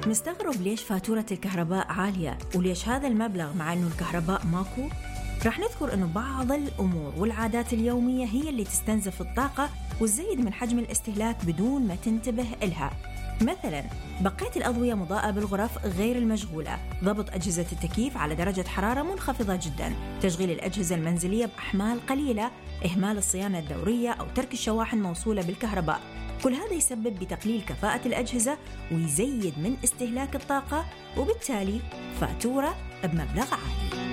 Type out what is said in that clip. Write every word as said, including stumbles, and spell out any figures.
مستغرب ليش فاتورة الكهرباء عالية وليش هذا المبلغ مع أنه الكهرباء ماكو؟ رح نذكر أنه بعض الأمور والعادات اليومية هي اللي تستنزف الطاقة وتزيد من حجم الاستهلاك بدون ما تنتبه إلها. مثلاً بقية الأضوية مضاءة بالغرف غير المشغولة، ضبط أجهزة التكييف على درجة حرارة منخفضة جداً، تشغيل الأجهزة المنزلية بأحمال قليلة، إهمال الصيانة الدورية أو ترك الشواحن موصولة بالكهرباء. كل هذا يسبب بتقليل كفاءة الأجهزة ويزيد من استهلاك الطاقة وبالتالي فاتورة بمبلغ عالي.